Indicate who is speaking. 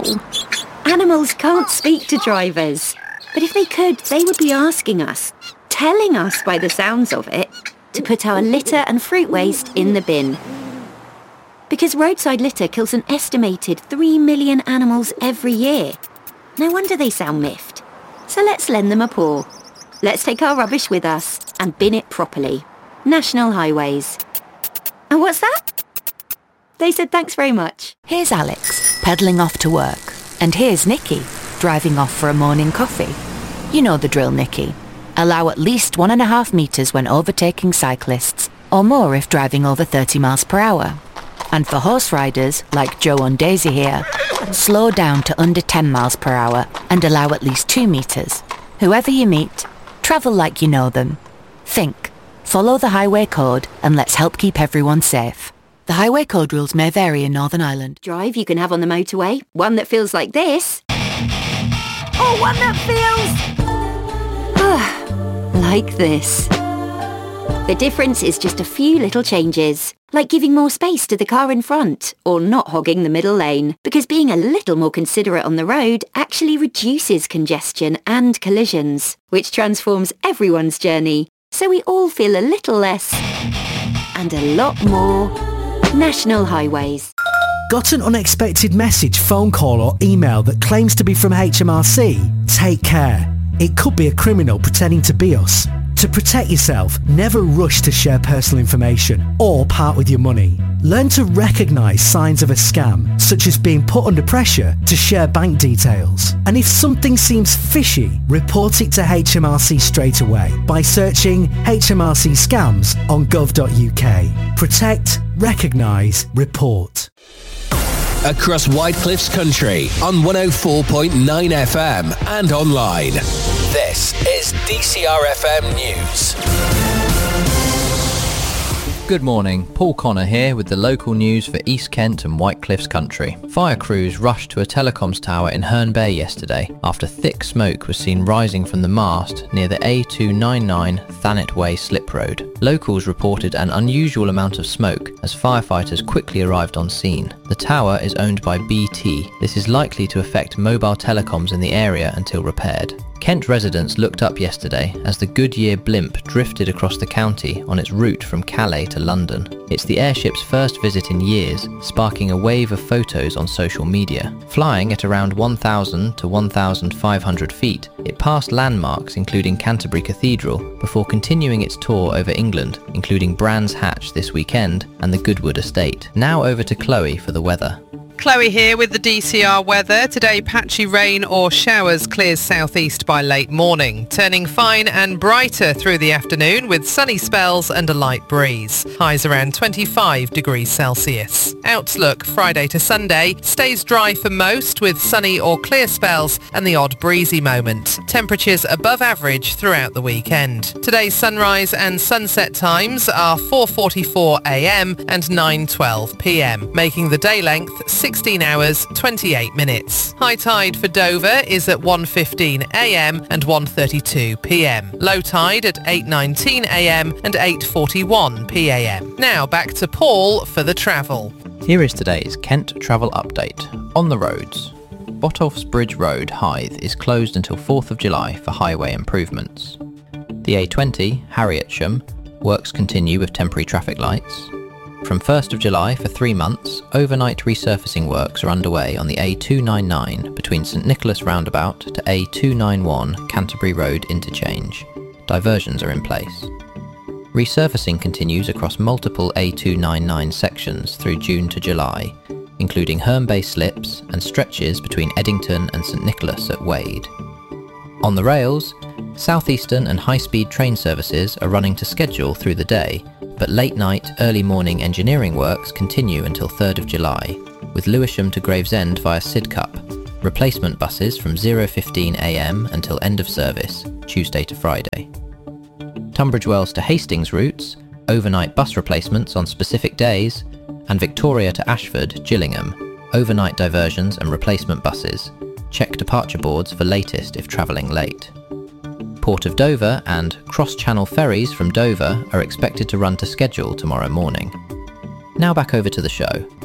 Speaker 1: Animals can't speak to drivers. But if they could, they would be asking us, telling us by the sounds of it, to put our litter and fruit waste in the bin. Because roadside litter kills an estimated 3 million animals every year. No wonder they sound miffed. So let's lend them a paw. Let's take our rubbish with us and bin it properly. National Highways. And what's that? They said thanks very much.
Speaker 2: Here's Alex, pedalling off to work. And here's Nikki, driving off for a morning coffee. You know the drill, Nikki. Allow at least 1.5 metres when overtaking cyclists, or more if driving over 30 miles per hour. And for horse riders, like Joe and Daisy here, slow down to under 10 miles per hour and allow at least 2 metres. Whoever you meet, travel like you know them. Think, follow the highway code, and let's help keep everyone safe. The highway code rules may vary in Northern Ireland.
Speaker 1: Drive you can have on the motorway, one that feels like this. Or one that feels... like this. The difference is just a few little changes, like giving more space to the car in front, or not hogging the middle lane, because being a little more considerate on the road actually reduces congestion and collisions, which transforms everyone's journey, so we all feel a little less and a lot more National Highways.
Speaker 3: Got an unexpected message, phone call or email that claims to be from HMRC? Take care. It could be a criminal pretending to be us. To protect yourself, never rush to share personal information or part with your money. Learn to recognise signs of a scam, such as being put under pressure to share bank details. And if something seems fishy, report it to HMRC straight away by searching HMRC scams on gov.uk. Protect, recognise, report.
Speaker 4: Across Whitecliff's country on 104.9 FM and online. This is DCR FM News.
Speaker 5: Good morning, Paul Connor here with the local news for East Kent and Whitecliff's country. Fire crews rushed to a telecoms tower in Herne Bay yesterday after thick smoke was seen rising from the mast near the A299 Thanet Way slip road. Locals reported an unusual amount of smoke as firefighters quickly arrived on scene. The tower is owned by BT. This is likely to affect mobile telecoms in the area until repaired. Kent residents looked up yesterday as the Goodyear blimp drifted across the county on its route from Calais to London. It's the airship's first visit in years, sparking a wave of photos on social media. Flying at around 1,000 to 1,500 feet, it passed landmarks including Canterbury Cathedral before continuing its tour over England, including Brands Hatch this weekend and the Goodwood Estate. Now over to Chloe for the weather.
Speaker 6: Chloe here with the DCR weather. Today, patchy rain or showers clears southeast by late morning, turning fine and brighter through the afternoon with sunny spells and a light breeze. Highs around 25 degrees Celsius. Outlook Friday to Sunday stays dry for most with sunny or clear spells and the odd breezy moment. Temperatures above average throughout the weekend. Today's sunrise and sunset times are 4:44 a.m. and 9:12 p.m, making the day length 16 hours 28 minutes. High tide for Dover is at 1:15 a.m. and 1:32 p.m. Low tide at 8:19 a.m. and 8:41 p.m. Now back to Paul for the travel.
Speaker 5: Here is today's Kent travel update. On the roads. Botolph's Bridge Road, Hythe, is closed until 4th of July for highway improvements. The A20, Harrietsham, works continue with temporary traffic lights. From 1st of July for 3 months, overnight resurfacing works are underway on the A299 between St Nicholas Roundabout to A291 Canterbury Road interchange. Diversions are in place. Resurfacing continues across multiple A299 sections through June to July, including Herne Bay slips and stretches between Eddington and St Nicholas at Wade. On the rails, Southeastern and high-speed train services are running to schedule through the day, but late-night, early-morning engineering works continue until 3rd of July, with Lewisham to Gravesend via Sidcup, replacement buses from 0:15 a.m. until end of service, Tuesday to Friday. Tunbridge Wells to Hastings routes, overnight bus replacements on specific days, and Victoria to Ashford, Gillingham, overnight diversions and replacement buses. Check departure boards for latest if travelling late. Port of Dover and cross-channel ferries from Dover are expected to run to schedule tomorrow morning. Now back over to the show.